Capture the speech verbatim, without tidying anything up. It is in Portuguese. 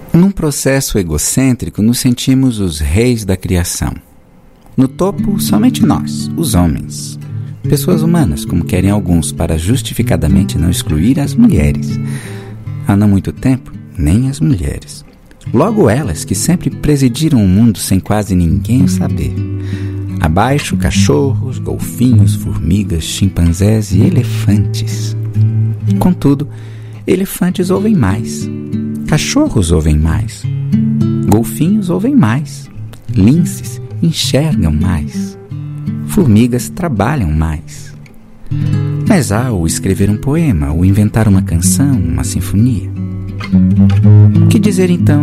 Num processo egocêntrico, nos sentimos os reis da criação. No topo, somente nós, os homens. Pessoas humanas, como querem alguns, para justificadamente não excluir as mulheres. Há não muito tempo, nem as mulheres. Logo elas, que sempre presidiram o mundo sem quase ninguém saber. Abaixo, cachorros, golfinhos, formigas, chimpanzés e elefantes. Contudo, elefantes ouvem mais. Cachorros ouvem mais. Golfinhos ouvem mais. Linces enxergam mais. Formigas trabalham mais. Mas há o escrever um poema, ou inventar uma canção, uma sinfonia. Que dizer então